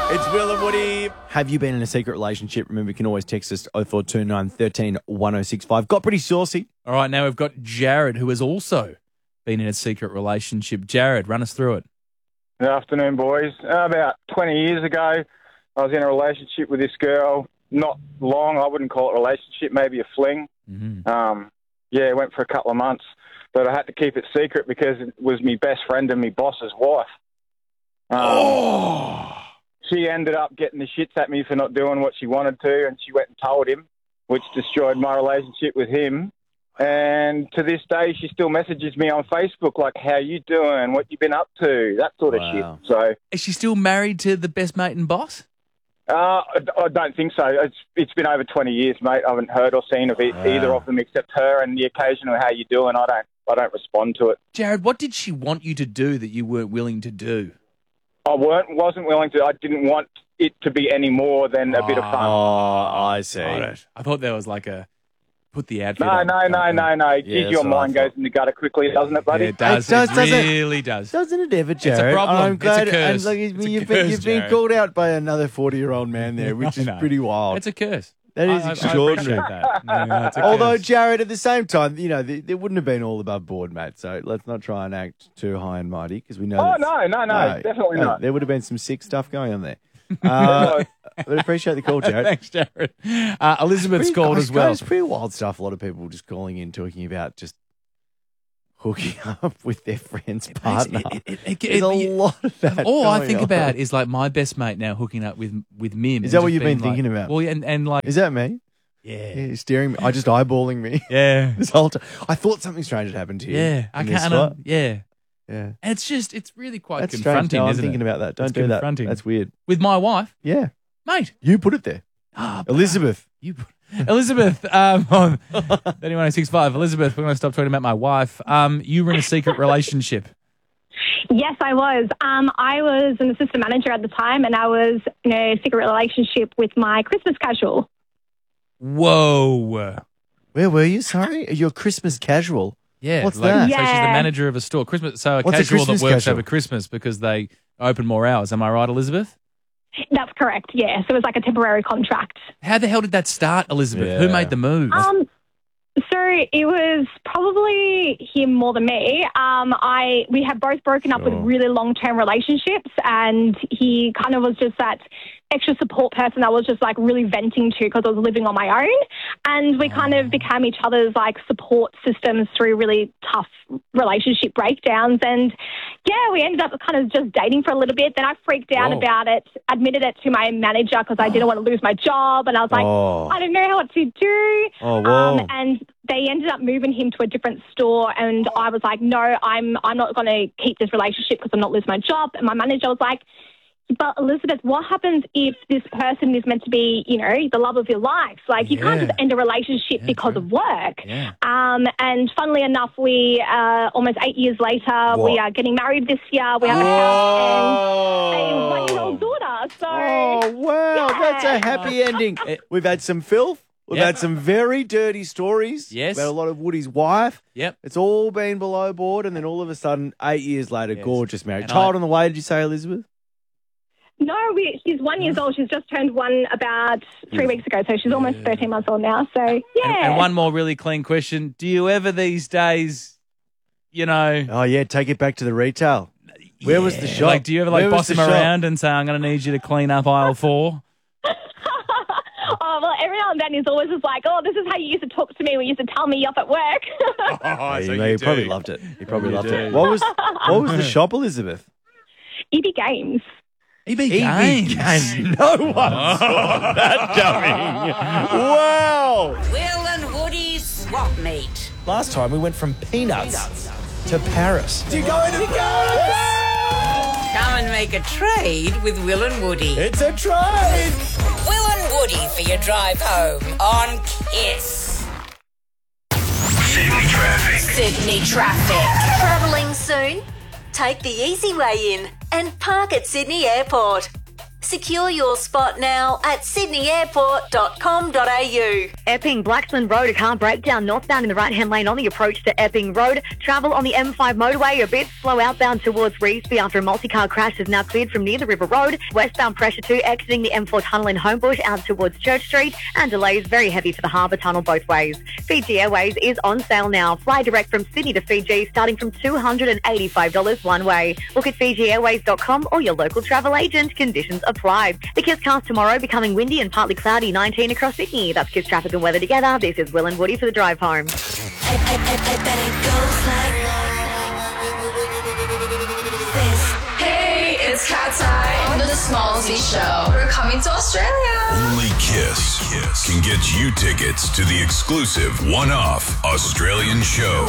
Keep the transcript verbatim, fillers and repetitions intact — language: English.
It's Will and Woody. Have you been in a secret relationship? Remember, you can always text us oh four two nine, one three, one oh six five. Got pretty saucy. All right, now we've got Jared, who has also been in a secret relationship. Jared, run us through it. Good afternoon, boys. Uh, about twenty years ago, I was in a relationship with this girl. Not long, I wouldn't call it a relationship, maybe a fling. Mm-hmm. Um, yeah, it went for a couple of months. But I had to keep it secret because it was my best friend and my boss's wife. Um, Oh! She ended up getting the shits at me for not doing what she wanted to, and she went and told him, which destroyed my relationship with him. And to this day, she still messages me on Facebook, like, how you doing, what you been up to, that sort of Wow. shit. So, Is she still married to the best mate and boss? uh, I, I don't think so. It's It's been over twenty years, mate. I haven't heard or seen of it, Wow. either of them except her, and the occasional how you doing, I don't, I don't respond to it. Jared, what did she want you to do that you weren't willing to do? I weren't, wasn't willing to, I didn't want it to be any more than a bit of Oh, fun. I see. Got it. I thought there was like a put the outfit No, on. no, no, no, no. Yeah, Geez, that's your what I mind thought. goes in the gutter quickly, doesn't it, buddy? Yeah, it does. It does, It does it? really does. Doesn't it ever, Jared? problem. I'm It's a glad. curse. And like, It's a you've curse, been, you've been Jared. called out by another forty-year-old man there, which I is know. pretty wild. It's a curse. That is I- I- I extraordinary. appreciate that. Yeah, it's a Although, curse. Jared, at the same time, you know, there, there wouldn't have been all above board, mate. So let's not try and act too high and mighty because we know. Oh, that's- no, no, no, definitely not. There would have been some sick stuff going on there. Uh, but appreciate the call, Jared. Thanks, Jared. Uh, Elizabeth's Pretty- called I as well. suppose pretty wild stuff. A lot of people just calling in, talking about just hooking up with their friend's partner. It- it- it- There's a it- lot of that. All I going think on. about is like my best mate now hooking up with with Mim. Is and that what just you've been being like- thinking about? Well, yeah, and, and like Is that me? yeah, Yeah, you're steering me. I just eyeballing me. yeah, This whole time. I thought something strange had happened to you. yeah. I in this can't. spot. Yeah, Yeah. and it's just it's really quite That's strange. confronting. No, I'm isn't thinking it? about that. Don't It's do that. confronting. That's weird. With my wife, Yeah. mate. You put it there. Ah, Elizabeth. You, Elizabeth, um, on thirty-one oh six five. Elizabeth, we're going to stop talking about my wife. Um, you were in a secret relationship. Yes, I was. Um, I was an assistant manager at the time, and I was in a secret relationship with my Christmas casual. Whoa. Where were you? Sorry? You're Christmas casual. Yeah. What's like, that? So she's the Yeah. manager of a store. Christmas. So a What's a casual that Christmas works casual? over Christmas because they open more hours. Am I right, Elizabeth? That's correct, yeah. So it was like a temporary contract. How the hell did that start, Elizabeth? Yeah. Who made the move? Um, so it was probably him more than me. Um, I we had both broken up Sure. with really long-term relationships, and he kind of was just that extra support person I was just like really venting to because I was living on my own, and we kind of became each other's like support systems through really tough relationship breakdowns. And yeah, we ended up kind of just dating for a little bit. Then I freaked out Whoa. about it, admitted it to my manager because I didn't want to lose my job, and I was like, Oh. I don't know what to do. Oh, whoa. Um, and they ended up moving him to a different store, and I was like, no, I'm I'm not going to keep this relationship because I'm not losing my job. And my manager was like, but Elizabeth, what happens if this person is meant to be, you know, the love of your life? Like, you can't Yeah. just end a relationship Yeah, because true. of work. Yeah. Um, and funnily enough, we, uh, almost eight years later, we What? are getting married this year. We have a house and a one-year-old daughter. So, Oh, wow. Yeah. That's a happy ending. We've had some filth. We've Yep. had some very dirty stories. Yes. About a lot of Woody's wife. Yep. It's all been below board, and then all of a sudden, eight years later, Yes. gorgeous marriage. And Child I- on the way, did you say, Elizabeth? no, we, she's one years old. She's just turned one about three weeks ago. So she's almost thirteen months old now. So, yeah. And, and one more really clean question. Do you ever these days, you know... Oh, yeah, take it back to the retail. Where was the shop? Like, do you ever like Where was boss the him shop? around and say, I'm going to need you to clean up aisle four? Oh, well, every now and then he's always just like, oh, this is how you used to talk to me when you used to tell me you're up at work. Oh, Yeah, you know, he probably loved it. He probably You loved do. it. What was what was the shop, Elizabeth? E B Games. E B Games. No one saw that coming. Wow. Will and Woody's swap meet. Last time we went from peanuts, to Paris. Do you go into Come and make a trade with Will and Woody. It's a trade. Will and Woody for your drive home on Kiss. Sydney traffic. Sydney traffic. Travelling soon? Take the easy way in and park at Sydney Airport. Secure your spot now at sydney airport dot com dot a u. Epping, Blaxland Road, a car breakdown northbound in the right-hand lane on the approach to Epping Road. Travel on the M five motorway a bit slow outbound towards Revesby after a multi-car crash is now cleared from near the River Road. Westbound pressure two exiting the M four tunnel in Homebush out towards Church Street, and delays very heavy for the Harbour Tunnel both ways. Fiji Airways is on sale now. Fly direct from Sydney to Fiji starting from two hundred eighty-five dollars one way. Look at fiji airways dot com or your local travel agent. Conditions apply. The Kiss cast tomorrow becoming windy and partly cloudy, nineteen across Sydney. That's Kiss traffic and weather together. This is Will and Woody for the drive home. Hey, it's Cat's Eye on the Smallsy Show. We're coming to Australia. Only Kiss can get you tickets to the exclusive one-off Australian show.